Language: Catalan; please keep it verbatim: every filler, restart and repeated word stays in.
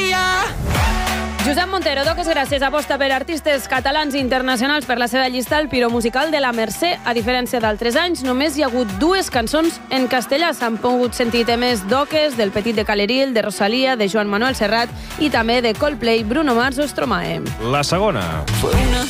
Josep Montero, Doques Gràcies aposta per artistes catalans i internacionals per la seva llista al Piro Musical de la Mercè. A diferència d'altres anys, només hi ha hagut dues cançons en castellà. S'han pogut sentir temes d'Oques, del Petit de Caleril, de Rosalía, de Joan Manuel Serrat i també de Coldplay, Bruno Mars o Stromae. La segona. Fue una